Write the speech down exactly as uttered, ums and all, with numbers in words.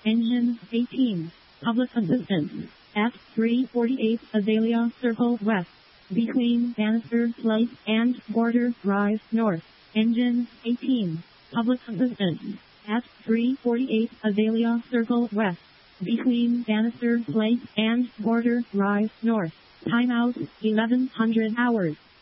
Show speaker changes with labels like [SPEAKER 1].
[SPEAKER 1] Engine eighteen. Public assistance. F three forty-eight Azalea Circle West. Between Bannister Place and Border Drive North. Engine eighteen. Public assistance. F three forty-eight Azalea Circle West. Between Bannister Place and Border Drive North. Timeout eleven hundred hours.